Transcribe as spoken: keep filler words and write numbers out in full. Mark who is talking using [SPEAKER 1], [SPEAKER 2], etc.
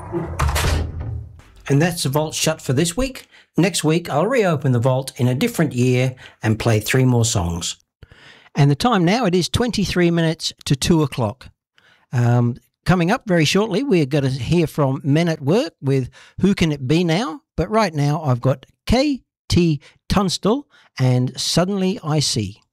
[SPEAKER 1] And that's the vault shut for this week. Next week, I'll reopen the vault in a different year and play three more songs. And the time now, it is twenty-three minutes to two o'clock. Um, coming up very shortly, we're going to hear from Men at Work with Who Can It Be Now? But right now, I've got K T Tunstall and Suddenly I See.